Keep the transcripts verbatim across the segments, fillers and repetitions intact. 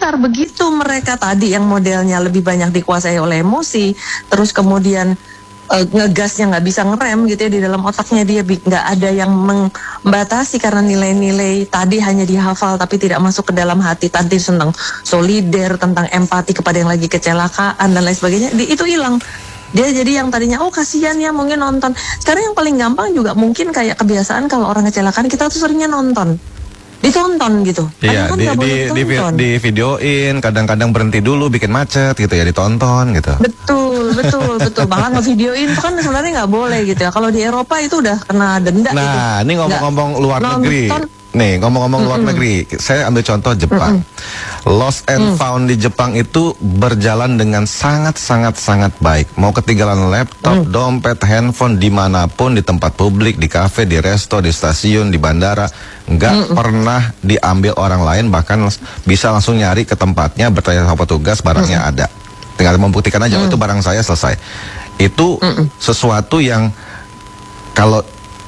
sebentar, begitu mereka tadi yang modelnya lebih banyak dikuasai oleh emosi, terus kemudian uh, ngegasnya nggak bisa ngerem gitu ya, di dalam otaknya dia nggak ada yang membatasi karena nilai-nilai tadi hanya dihafal tapi tidak masuk ke dalam hati, tadi tentang solider, tentang empati kepada yang lagi kecelakaan dan lain sebagainya, di, itu hilang. Dia jadi yang tadinya, oh kasihan ya mungkin nonton. Sekarang yang paling gampang juga mungkin kayak kebiasaan kalau orang kecelakaan kita tuh seringnya nonton. Ditonton gitu. Iya, kan di, di, di, di videoin, kadang-kadang berhenti dulu bikin macet gitu ya, ditonton gitu. Betul, betul, betul. Malah ngevideoin itu kan sebenarnya nggak boleh gitu ya. Kalau di Eropa itu udah kena denda. Nah, gitu. Ini ngomong-ngomong luar nonton, negeri. Nih, ngomong-ngomong mm -mm. luar negeri, saya ambil contoh Jepang. Mm -mm. Lost and mm. found di Jepang itu berjalan dengan sangat-sangat-sangat baik. Mau ketinggalan laptop, mm. dompet, handphone, dimanapun, di tempat publik, di kafe, di resto, di stasiun, di bandara, nggak mm -mm. pernah diambil orang lain, bahkan bisa langsung nyari ke tempatnya, bertanya sama petugas, barangnya mm -mm. ada. Tinggal membuktikan aja, mm. itu barang saya, selesai. Itu mm -mm. sesuatu yang kalau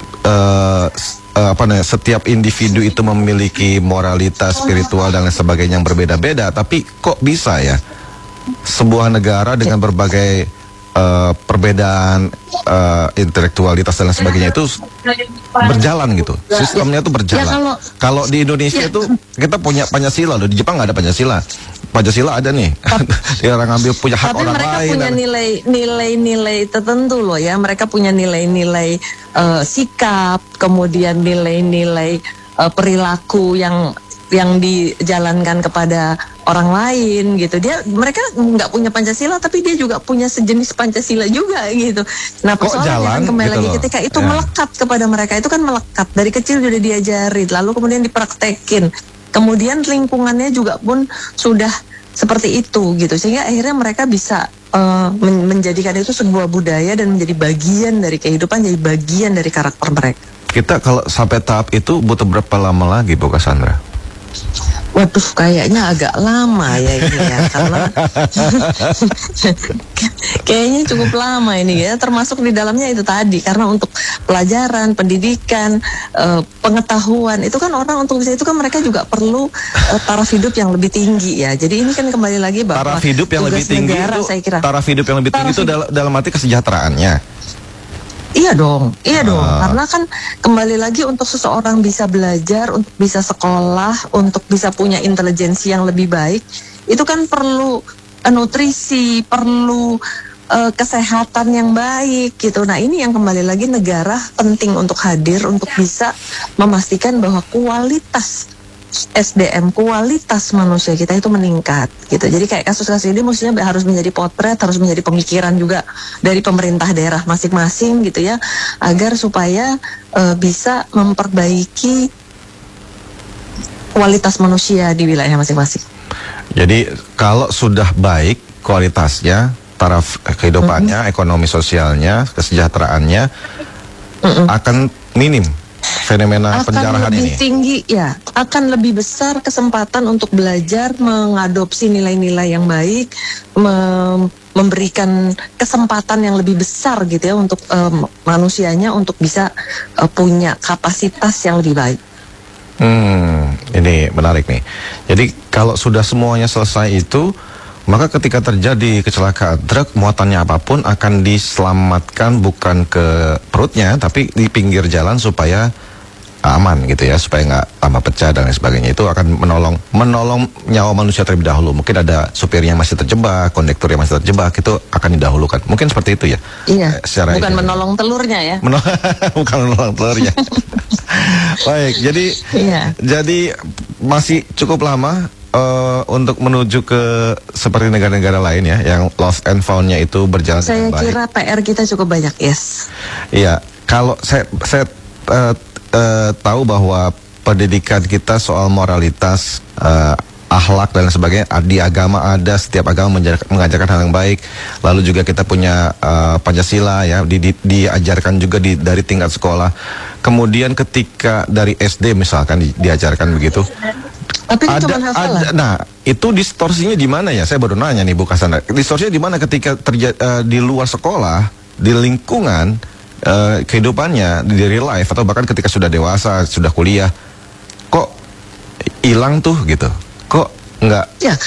uh, Uh, apa namanya, setiap individu itu memiliki moralitas spiritual dan lain sebagainya yang berbeda-beda, tapi kok bisa ya sebuah negara dengan berbagai uh, perbedaan uh, intelektualitas dan lain sebagainya itu berjalan gitu, sistemnya itu berjalan. Ya, kalau, kalau di Indonesia itu ya. Kita punya Pancasila loh, di Jepang nggak ada Pancasila. Pancasila ada nih, dia orang ngambil punya hak tapi orang mereka lain. Punya nilai-nilai tertentu loh ya, mereka punya nilai-nilai uh, sikap, kemudian nilai-nilai uh, perilaku yang yang dijalankan kepada orang lain gitu. Dia mereka nggak punya Pancasila, tapi dia juga punya sejenis Pancasila juga gitu. Nah persoalannya kan kembali gitu lagi loh. Ketika itu ya. Melekat kepada mereka, itu kan melekat dari kecil sudah diajarin, lalu kemudian dipraktekin. Kemudian lingkungannya juga pun sudah seperti itu gitu, sehingga akhirnya mereka bisa uh, men menjadikan itu sebuah budaya dan menjadi bagian dari kehidupan, jadi bagian dari karakter mereka. Kita kalau sampai tahap itu butuh berapa lama lagi, Bu Cassandra? Waduh, kayaknya agak lama ya ini ya, karena kayaknya cukup lama ini ya, termasuk di dalamnya itu tadi, karena untuk pelajaran, pendidikan, uh, pengetahuan, itu kan orang untuk bisa itu kan mereka juga perlu uh, taraf hidup yang lebih tinggi ya. Jadi ini kan kembali lagi bahwa taraf hidup yang lebih tinggi negara, itu, saya kira. Taraf hidup yang lebih tinggi taraf itu dalam, dalam arti kesejahteraannya. Iya dong, iya dong, uh. karena kan kembali lagi untuk seseorang bisa belajar, untuk bisa sekolah, untuk bisa punya intelijensi yang lebih baik, itu kan perlu uh, nutrisi, perlu uh, kesehatan yang baik gitu. Nah ini yang kembali lagi negara penting untuk hadir, untuk bisa memastikan bahwa kualitas S D M, kualitas manusia kita itu meningkat gitu. Jadi kayak kasus-kasus ini mestinya harus menjadi potret, harus menjadi pemikiran juga dari pemerintah daerah masing-masing gitu ya, agar supaya uh, bisa memperbaiki kualitas manusia di wilayah masing-masing. Jadi kalau sudah baik kualitasnya, taraf kehidupannya, mm-hmm. ekonomi sosialnya, kesejahteraannya mm-hmm. akan minim fenomena akan penjarahan lebih ini. Tinggi ya, akan lebih besar kesempatan untuk belajar mengadopsi nilai-nilai yang baik, mem memberikan kesempatan yang lebih besar gitu ya untuk um, manusianya untuk bisa uh, punya kapasitas yang lebih baik. Hmm, ini menarik nih. Jadi kalau sudah semuanya selesai itu, maka ketika terjadi kecelakaan truk, muatannya apapun akan diselamatkan bukan ke perutnya, tapi di pinggir jalan supaya aman gitu ya, supaya nggak tambah pecah dan lain sebagainya. Itu akan menolong menolong nyawa manusia terlebih dahulu. Mungkin ada supirnya yang masih terjebak, kondektur yang masih terjebak, itu akan didahulukan. Mungkin seperti itu ya. Iya. Secara bukan ini, menolong telurnya ya. Menol bukan menolong telurnya. Baik, jadi iya. jadi masih cukup lama Uh, untuk menuju ke seperti negara-negara lain ya, yang lost and found-nya itu berjalan saya dengan baik. Saya kira P R kita cukup banyak, yes. Iya, kalau saya saya uh, uh, tahu bahwa pendidikan kita soal moralitas, uh, akhlak dan sebagainya di agama ada, setiap agama mengajarkan hal yang baik. Lalu juga kita punya uh, Pancasila ya, di, di, diajarkan juga di, dari tingkat sekolah. Kemudian ketika dari S D misalkan di, diajarkan begitu. Tapi ada, ada, nah itu distorsinya di mana ya? Saya baru nanya nih Bu Cassandra. Distorsinya di mana ketika terjadi uh, di luar sekolah, di lingkungan uh, kehidupannya, di real life atau bahkan ketika sudah dewasa, sudah kuliah, kok hilang tuh gitu? Kok nggak? Ya,